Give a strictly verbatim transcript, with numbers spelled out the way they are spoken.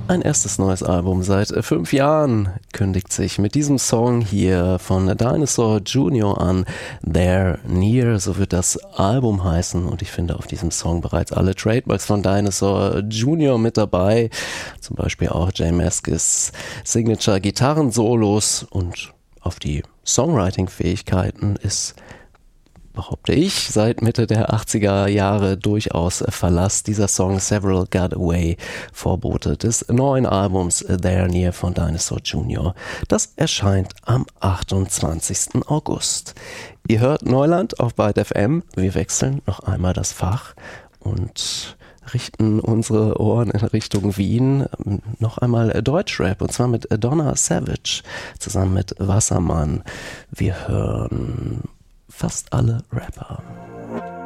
Ein erstes neues Album seit fünf Jahren kündigt sich mit diesem Song hier von Dinosaur Junior an. They're Near, so wird das Album heißen. Und ich finde auf diesem Song bereits alle Trademarks von Dinosaur Junior mit dabei. Zum Beispiel auch J Maskis Signature Gitarrensolos. Und auf die Songwriting-Fähigkeiten ist, behaupte ich, seit Mitte der achtziger Jahre durchaus Verlass. Dieser Song Several Got Away, Vorbote des neuen Albums They're Near von Dinosaur Junior. Das erscheint am achtundzwanzigsten August. Ihr hört Neuland auf Byte F M. Wir wechseln noch einmal das Fach und richten unsere Ohren in Richtung Wien. Noch einmal Deutschrap, und zwar mit Donna Savage zusammen mit Wassermann. Wir hören fast alle Rapper.